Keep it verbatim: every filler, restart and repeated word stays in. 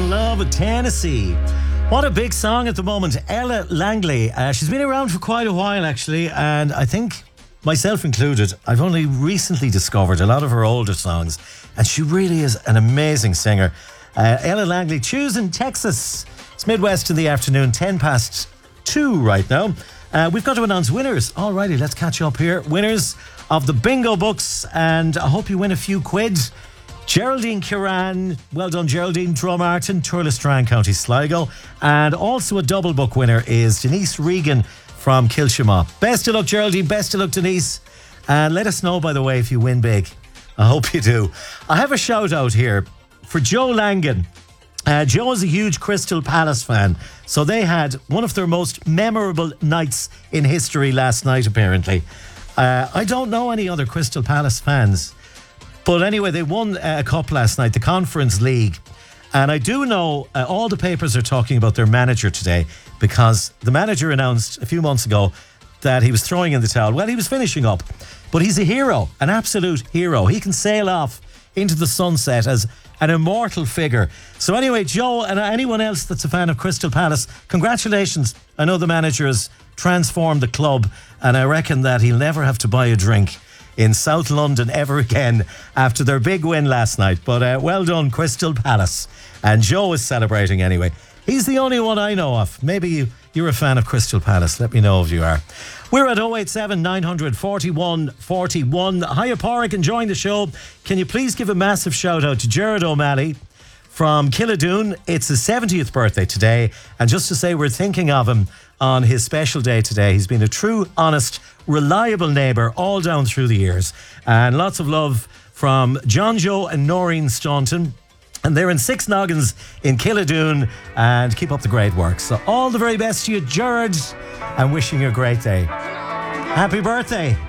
Love, Tennessee. What a big song at the moment. Ella Langley. Uh, she's been around for quite a while, actually, and I think, myself included, I've only recently discovered a lot of her older songs, and she really is an amazing singer. Uh, Ella Langley, choosing Texas. It's Midwest in the afternoon, ten past two right now. Uh, we've got to announce winners. Alrighty, let's catch up here. Winners of the bingo books, and I hope you win a few quid. Geraldine Kiran, well done Geraldine, Drumartin, Turlestrang, County Sligo. And also a double book winner is Denise Regan from Kilshima. Best of luck Geraldine, best of luck Denise. And let us know, by the way, if you win big. I hope you do. I have a shout out here for Joe Langan. Uh, Joe is a huge Crystal Palace fan, so they had one of their most memorable nights in history last night, apparently. Uh, I don't know any other Crystal Palace fans, but anyway, they won a cup last night, the Conference League. And I do know uh, all the papers are talking about their manager today, because the manager announced a few months ago that he was throwing in the towel. Well, he was finishing up, but he's a hero, an absolute hero. He can sail off into the sunset as an immortal figure. So anyway, Joe and anyone else that's a fan of Crystal Palace, congratulations. I know the manager has transformed the club, and I reckon that he'll never have to buy a drink in South London ever again after their big win last night. But uh, well done, Crystal Palace. And Joe is celebrating anyway. He's the only one I know of. Maybe you, you're a fan of Crystal Palace. Let me know if you are. We're at oh eight seven, nine four one, four one. Hiya, Pádraig, enjoying the show. Can you please give a massive shout out to Jared O'Malley from Killadoon? It's his seventieth birthday today. And just to say, we're thinking of him on his special day today. He's been a true, honest, reliable neighbour all down through the years. And lots of love from John Joe and Noreen Staunton. And they're in Six Noggins in Killadoon. And keep up the great work. So all the very best to you, Jared, and wishing you a great day. Happy birthday.